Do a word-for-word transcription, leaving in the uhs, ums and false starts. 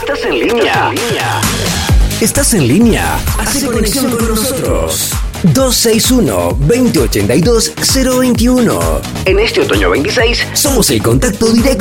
Estás en línea. Estás en línea. Hace conexión con nosotros. dos seis uno, dos cero ocho dos, cero dos uno. En este otoño veintiséis somos el contacto directo